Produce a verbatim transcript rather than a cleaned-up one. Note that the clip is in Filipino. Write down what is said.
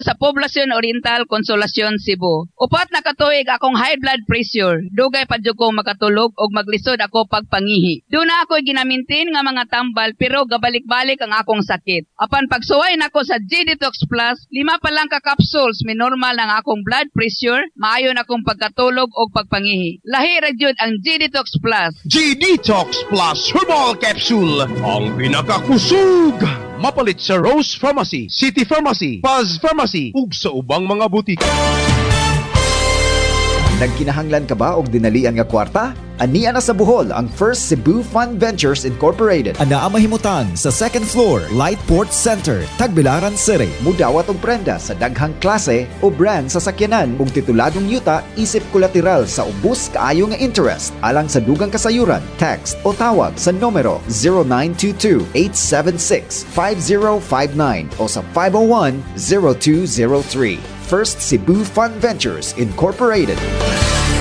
sa Poblacion Oriental, Consolacion, Cebu. Upat na katuig akong high blood pressure. Dugay pa jud ko makatulog og maglisod ako pagpangihi. Doon na ako ginamintin nga mga tambal pero gabalik-balik ang akong sakit. Apan pagsuway nako sa G-Detox Plus, lima pa lang ka capsules may normal ang akong blood pressure, maayo na akong pagkatulog og pagpangihi. Lahi ra jud ang G-Detox Plus. G-Detox Plus Herbal Capsule, ang pinakakusog. Mapalit sa Rose Pharmacy, City Pharmacy, Paz Pharmacy, ug sa ubang mga butika. Nagkinahanglan ka ba og dinalian nga kwarta? Ania na sa Bohol ang First Cebu Fund Ventures Incorporated. Ana ang mahimutan sa second floor, Lightport Center, Tagbilaran City. Mudawat og prenda sa daghang klase o brand sa sakyanan ug tituladong yuta isip kolateral sa ubos kaayo nga interest. Alang sa dugang kasayuran, text o tawag sa numero zero nine two two, eight seven six, five zero five nine o sa five oh one, zero two zero three. First Cebu Fund Ventures Incorporated.